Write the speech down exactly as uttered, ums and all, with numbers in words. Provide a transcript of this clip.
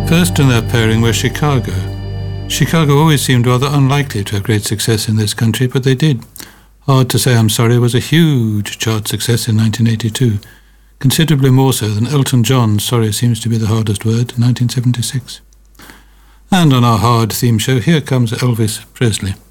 First in their pairing were Chicago. Chicago always seemed rather unlikely to have great success in this country, but they did. Hard to Say I'm Sorry was a huge chart success in nineteen eighty-two, considerably more so than Elton John's Sorry Seems to Be the Hardest Word in nineteen seventy-six. And on our hard theme show, here comes Elvis Presley.